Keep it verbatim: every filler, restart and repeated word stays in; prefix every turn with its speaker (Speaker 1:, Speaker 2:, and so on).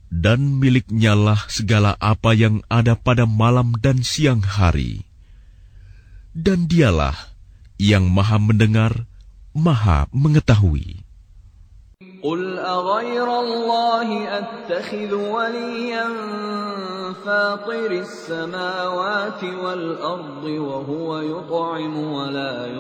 Speaker 1: Dan miliknya lah segala apa yang ada pada malam dan siang hari. Dan dialah yang maha mendengar, maha mengetahui.
Speaker 2: قل أغير الله أتخذ وليا فاطر السماوات والأرض وهو يطعم ولا